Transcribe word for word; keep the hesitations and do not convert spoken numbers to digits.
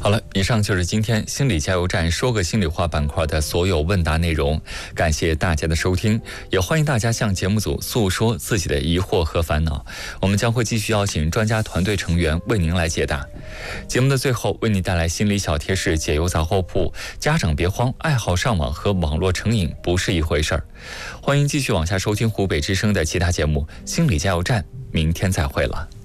好了，以上就是今天心理加油站说个心里话板块的所有问答内容，感谢大家的收听，也欢迎大家向节目组诉说自己的疑惑和烦恼，我们将会继续邀请专家团队成员为您来解答。节目的最后，为您带来心理小贴士解忧杂货铺，家长别慌，爱好上网和网络成瘾不是一回事儿。欢迎继续往下收听湖北之声的其他节目，心理加油站，明天再会了。